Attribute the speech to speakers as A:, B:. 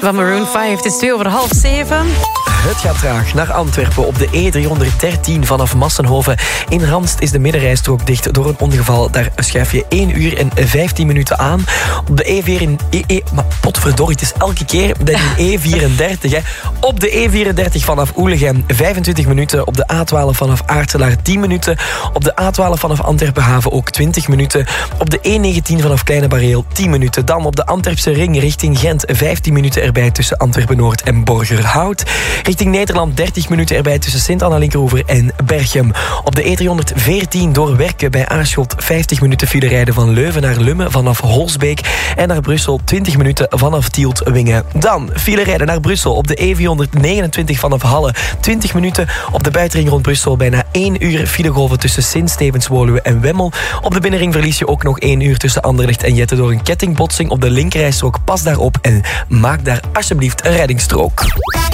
A: van Maroon 5. Het is 6:02.
B: Het gaat traag naar Antwerpen op de E313 vanaf Massenhoven. In Ranst is de middenrijstrook dicht door een ongeval. Daar schuif je 1 uur en 15 minuten aan. Op de maar potverdorie, het is elke keer de E34. Hè. Op de E34 vanaf Oelegem 25 minuten. Op de A12 vanaf Aartselaar 10 minuten. Op de A12 vanaf Antwerpen-Haven ook 20 minuten. Op de E19 vanaf Kleine Bareel 10 minuten. Dan op de Antwerpse ring richting Gent 15 minuten erbij tussen Antwerpen-Noord en Borgerhout. Richting Nederland 30 minuten erbij tussen Sint-Anna-Linkeroever en Berchem. Op de E314 door Werken bij Aarschot 50 minuten file rijden van Leuven naar Lummen vanaf Holsbeek. En naar Brussel 20 minuten vanaf Tielt-Wingen. Dan file rijden naar Brussel op de E429 vanaf Halle 20 minuten. Op de buitenring rond Brussel bijna 1 uur filegolven tussen Sint-Stevens-Woluwe en Wemmel. Op de binnenring verlies je ook nog 1 uur tussen Anderlecht en Jette door een kettingbotsing op de linkerrijstrook. Pas daarop en maak daar alsjeblieft een reddingsstrook.